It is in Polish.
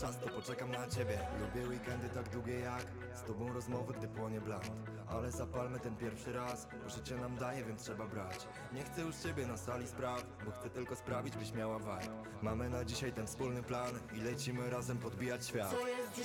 czas, to poczekam na ciebie. Lubię weekendy tak długie jak z tobą rozmowy, gdy płonie blant. Ale zapalmy ten pierwszy raz, bo życie nam daje, więc trzeba brać. Nie chcę już ciebie na sali spraw, bo chcę tylko sprawić, byś miała vibe. Mamy na dzisiaj ten wspólny plan i lecimy razem podbijać świat. Co jest